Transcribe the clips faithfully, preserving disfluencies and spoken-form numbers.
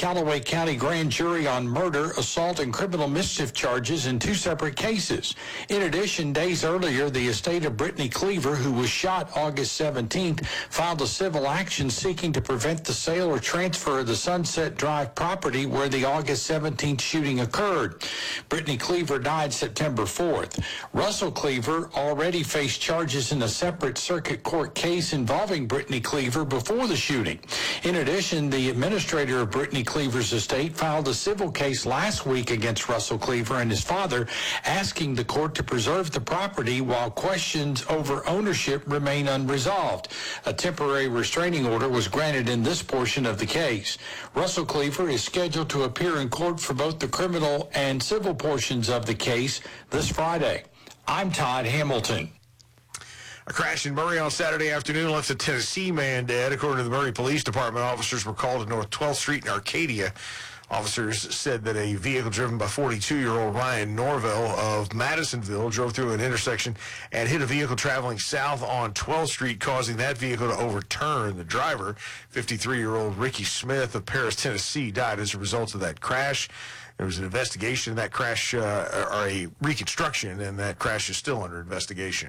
Callaway County grand jury on murder, assault, and criminal mischief charges in two separate cases. In addition, days earlier, the estate of Brittany Cleaver, who was shot August seventeenth, filed a civil action seeking to prevent the sale or transfer of the Sunset Drive property where the August seventeenth shooting occurred. Brittany Cleaver died September fourth. Russell Cleaver already faced charges in a separate circuit court case involving Brittany Cleaver before the shooting. In addition, the administrator of Brittany Cleaver's estate filed a civil case last week against Russell Cleaver and his father, asking the court to preserve the property while questions over ownership remain unresolved. A temporary restraining order was granted in this portion of the case. Russell Cleaver is scheduled to appear in court for both the criminal and civil portions of the case this Friday. I'm Todd Hamilton. A crash in Murray on Saturday afternoon left a Tennessee man dead. According to the Murray Police Department, officers were called to North twelfth Street in Arcadia. Officers said that a vehicle driven by forty-two-year-old Ryan Norvell of Madisonville drove through an intersection and hit a vehicle traveling south on twelfth Street, causing that vehicle to overturn. The driver, fifty-three-year-old Ricky Smith of Paris, Tennessee, died as a result of that crash. There was an investigation of that crash, uh, or a reconstruction, and that crash is still under investigation.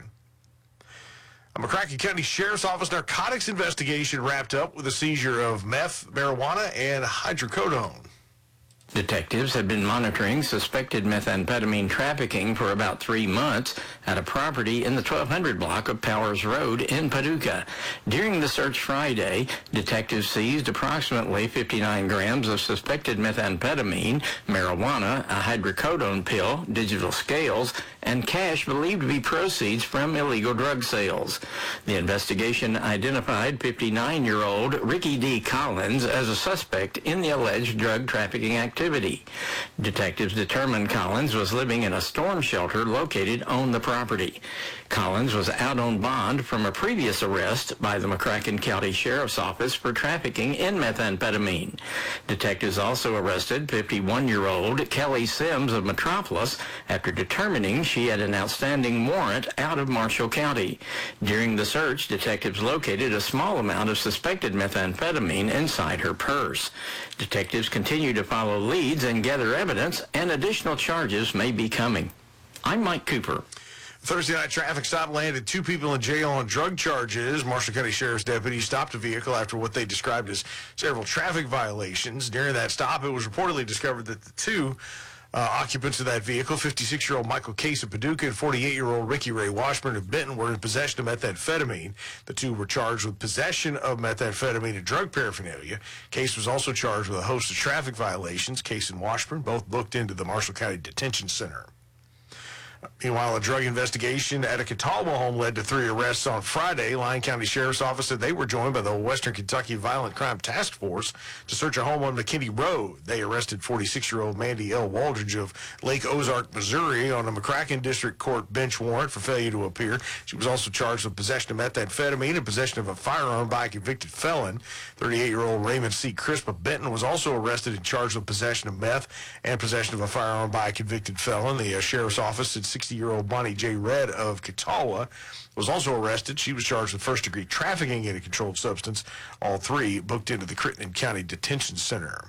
A McCracken County Sheriff's Office narcotics investigation wrapped up with a seizure of meth, marijuana, and hydrocodone. Detectives had been monitoring suspected methamphetamine trafficking for about three months at a property in the twelve hundred block of Powers Road in Paducah. During the search Friday, detectives seized approximately fifty-nine grams of suspected methamphetamine, marijuana, a hydrocodone pill, digital scales, and cash believed to be proceeds from illegal drug sales. The investigation identified fifty-nine-year-old Ricky D. Collins as a suspect in the alleged drug trafficking activity. Detectives determined Collins was living in a storm shelter located on the property. Collins was out on bond from a previous arrest by the McCracken County Sheriff's Office for trafficking in methamphetamine. Detectives also arrested fifty-one-year-old Kelly Sims of Metropolis after determining she had an outstanding warrant out of Marshall County. During the search, detectives located a small amount of suspected methamphetamine inside her purse. Detectives continue to follow leads and gather evidence, and additional charges may be coming. I'm Mike Cooper. Thursday night traffic stop landed two people in jail on drug charges. Marshall County Sheriff's deputies stopped a vehicle after what they described as several traffic violations. During that stop, it was reportedly discovered that the two uh, occupants of that vehicle, fifty-six-year-old Michael Case of Paducah and forty-eight-year-old Ricky Ray Washburn of Benton, were in possession of methamphetamine. The two were charged with possession of methamphetamine and drug paraphernalia. Case was also charged with a host of traffic violations. Case and Washburn both booked into the Marshall County Detention Center. Meanwhile, a drug investigation at a Catawba home led to three arrests on Friday. Lyon County Sheriff's Office said they were joined by the Western Kentucky Violent Crime Task Force to search a home on McKinney Road. They arrested forty-six-year-old Mandy L. Waldridge of Lake Ozark, Missouri, on a McCracken District Court bench warrant for failure to appear. She was also charged with possession of methamphetamine and possession of a firearm by a convicted felon. thirty-eight-year-old Raymond C. Crisp of Benton was also arrested and charged with possession of meth and possession of a firearm by a convicted felon. The uh, Sheriff's Office said sixty-year-old Bonnie J. Red of Catawba was also arrested. She was charged with first-degree trafficking in a controlled substance. All three booked into the Crittenden County Detention Center.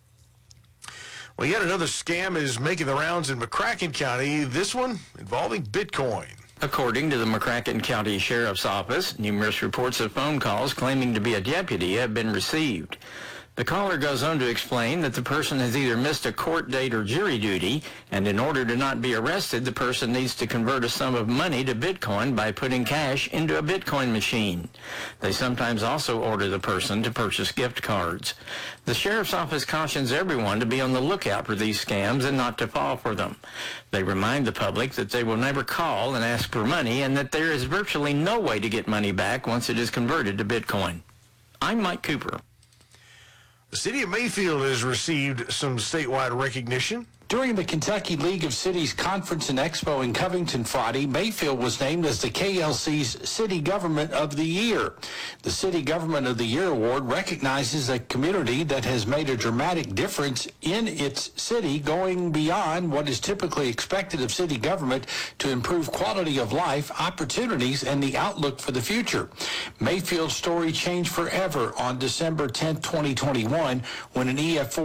Well, yet another scam is making the rounds in McCracken County, this one involving Bitcoin. According to the McCracken County Sheriff's Office, numerous reports of phone calls claiming to be a deputy have been received. The caller goes on to explain that the person has either missed a court date or jury duty, and in order to not be arrested, the person needs to convert a sum of money to Bitcoin by putting cash into a Bitcoin machine. They sometimes also order the person to purchase gift cards. The Sheriff's Office cautions everyone to be on the lookout for these scams and not to fall for them. They remind the public that they will never call and ask for money, and that there is virtually no way to get money back once it is converted to Bitcoin. I'm Mike Cooper. The city of Mayfield has received some statewide recognition. During the Kentucky League of Cities Conference and Expo in Covington Friday, Mayfield was named as the K L C's City Government of the Year. The City Government of the Year award recognizes a community that has made a dramatic difference in its city, going beyond what is typically expected of city government to improve quality of life, opportunities, and the outlook for the future. Mayfield's story changed forever on December tenth, twenty twenty-one, when an E F four